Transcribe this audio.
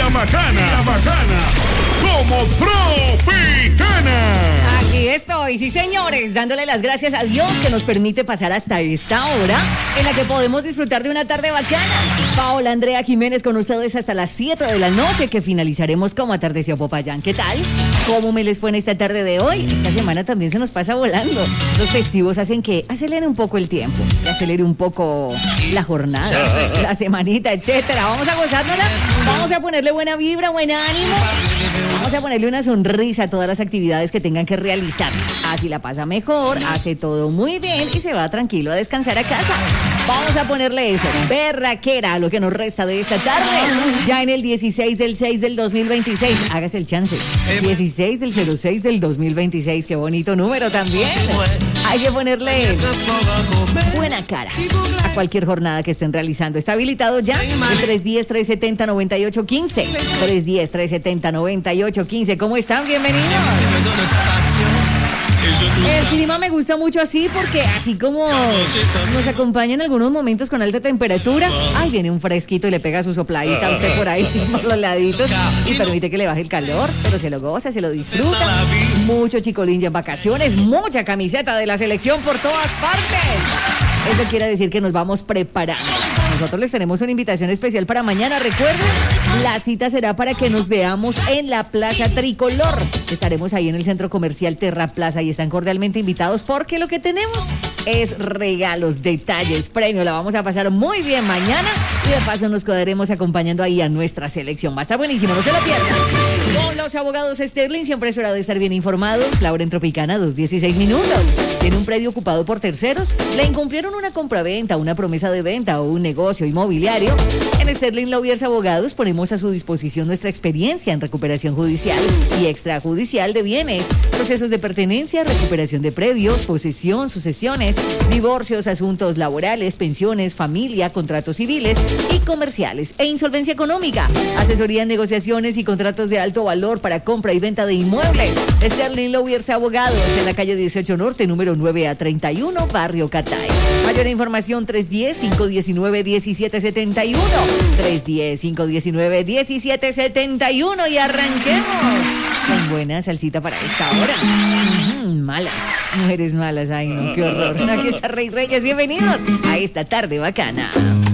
La bacana, como Tropicana. Aquí estoy, sí señores, dándole las gracias a Dios que nos permite pasar hasta esta hora en la que podemos disfrutar de una tarde bacana. Paola Andrea Jiménez con ustedes hasta las 7 de la noche, que finalizaremos como atardeció Popayán. ¿Qué tal? ¿Cómo me les fue en esta tarde de hoy? Esta semana también se nos pasa volando. Los festivos hacen que acelere un poco el tiempo, que acelere un poco la jornada, la semanita, etcétera. Vamos a gozárnosla, vamos a ponerle buena vibra, buen ánimo. Vamos a ponerle una sonrisa a todas las actividades que tengan que realizar. Así la pasa mejor, hace todo muy bien y se va tranquilo a descansar a casa. Vamos a ponerle eso, berraquera, a lo que nos resta de esta tarde. Ya en el 16 del 6 del 2026. Hágase el chance. 16 del 06 del 2026. Qué bonito número también. Hay que ponerle buena cara a cualquier jornada que estén realizando. Está habilitado ya el 310-370-9815. 310-370-9815. ¿Cómo están? Bienvenidos. El clima me gusta mucho así porque así como nos acompaña en algunos momentos con alta temperatura, ay, viene un fresquito y le pega su sopladita a usted por ahí por los laditos y permite que le baje el calor, pero se lo goza, se lo disfruta. Mucho chicolín ya en vacaciones, mucha camiseta de la selección por todas partes. Eso quiere decir que nos vamos preparando. Nosotros les tenemos una invitación especial para mañana. Recuerden, la cita será para que nos veamos en la Plaza Tricolor. Estaremos ahí en el Centro Comercial Terra Plaza y están cordialmente invitados porque lo que tenemos es regalos, detalles, premios. La vamos a pasar muy bien mañana y de paso nos quedaremos acompañando ahí a nuestra selección. Va a estar buenísimo, no se lo pierdan. Con los abogados Sterling, siempre es hora de estar bien informados. Laura en Tropicana, 2:16 minutos. ¿Tiene un predio ocupado por terceros? ¿Le incumplieron una compraventa, una promesa de venta o un negocio inmobiliario? En Sterling Lawyers Abogados ponemos a su disposición nuestra experiencia en recuperación judicial y extrajudicial de bienes, procesos de pertenencia, recuperación de predios, posesión, sucesiones, divorcios, asuntos laborales, pensiones, familia, contratos civiles y comerciales e insolvencia económica. Asesoría en negociaciones y contratos de alto valor para compra y venta de inmuebles. Sterling Lawyers Abogados en la calle 18 Norte, número 9A31, Barrio Catay. Mayor información 310-519-1771. 310-519-1771 y arranquemos con buena salsita para esta hora. Malas, mujeres malas, ay no, qué horror. Aquí está Rey Reyes, bienvenidos a esta tarde bacana.